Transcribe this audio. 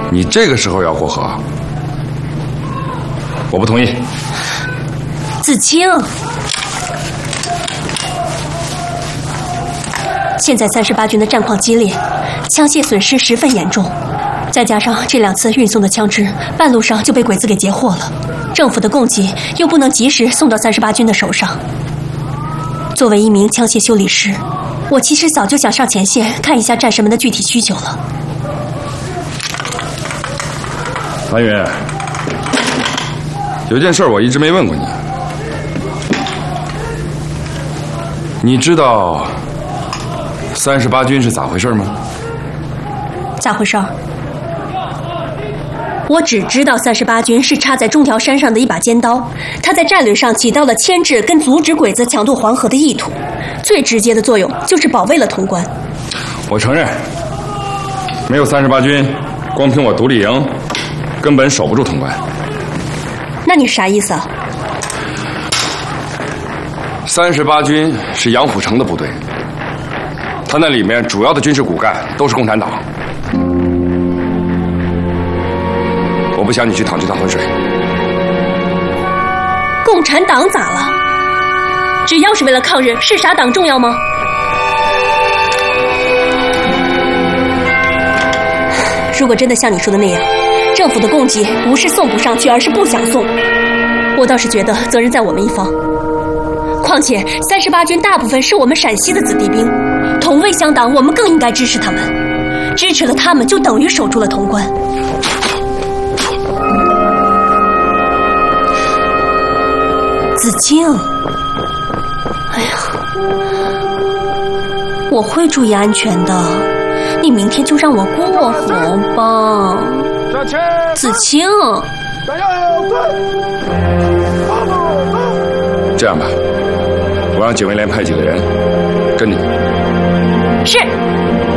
你这个时候要过河，我不同意。 子清，现在38军的战况激烈，枪械损失十分严重，再加上这2次运送的枪支半路上就被鬼子给截获了，政府的供给又不能及时送到38军的手上。作为一名枪械修理师，我其实早就想上前线看一下战士们的具体需求了。 樊云，有件事我一直没问过你，你知道38军是咋回事吗？ 咋回事？我只知道38军是插在中条山上的一把尖刀，它在战略上起到了牵制跟阻止鬼子抢渡黄河的意图，最直接的作用就是保卫了潼关。 我承认，没有38军，光凭我独立营根本守不住潼关。 那你啥意思啊 ？38军是杨虎城的部队，他那里面主要的军事骨干都是共产党。我不想你去淌这趟浑水。 共产党咋了？只要是为了抗日，是啥党重要吗？如果真的像你说的那样，政府的供给不是送不上去，而是不想送，我倒是觉得责任在我们一方。况且38军大部分是我们陕西的子弟兵，同为乡党，我们更应该支持他们。支持了他们，就等于守住了潼关。子清，哎呀，我会注意安全的，你明天就让我过河吧。子清， 这样吧，我让警卫连派几个人跟你。 是。